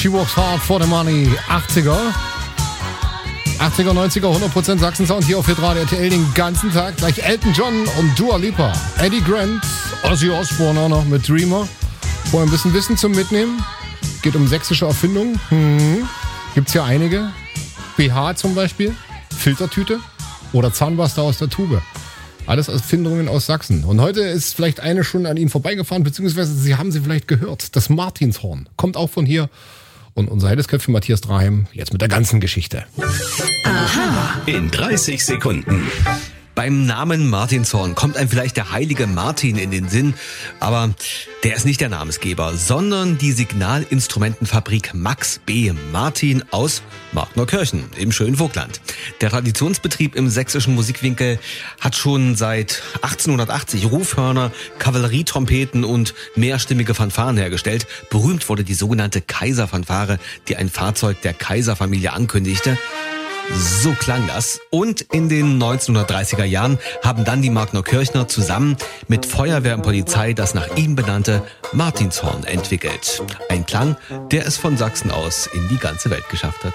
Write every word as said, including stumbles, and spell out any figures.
She Works Hard for the Money, achtziger. achtziger, neunziger, hundert Prozent Sachsen-Sound hier auf Hitradio R T L den ganzen Tag. Gleich Elton John und Dua Lipa. Eddie Grant, Ozzy Osbourne auch noch mit Dreamer. Vorher ein bisschen Wissen zum Mitnehmen. Geht um sächsische Erfindungen. Hm. Gibt's hier einige. B H zum Beispiel, Filtertüte oder Zahnpasta aus der Tube. Alles Erfindungen aus Sachsen. Und heute ist vielleicht eine Stunde an Ihnen vorbeigefahren, beziehungsweise Sie haben sie vielleicht gehört. Das Martinshorn kommt auch von hier. Und unser Heidesköpfchen Matthias Draheim jetzt mit der ganzen Geschichte. Aha. In dreißig Sekunden. Beim Namen Martinshorn kommt einem vielleicht der heilige Martin in den Sinn, aber der ist nicht der Namensgeber, sondern die Signalinstrumentenfabrik Max B. Martin aus Marknerkirchen im schönen Vogtland. Der Traditionsbetrieb im sächsischen Musikwinkel hat schon seit achtzehnhundertachtzig Rufhörner, Kavallerietrompeten und mehrstimmige Fanfaren hergestellt. Berühmt wurde die sogenannte Kaiserfanfare, die ein Fahrzeug der Kaiserfamilie ankündigte. So klang das. Und in den neunzehnhundertdreißiger Jahren haben dann die Marknerkirchner zusammen mit Feuerwehr und Polizei das nach ihm benannte Martinshorn entwickelt. Ein Klang, der es von Sachsen aus in die ganze Welt geschafft hat.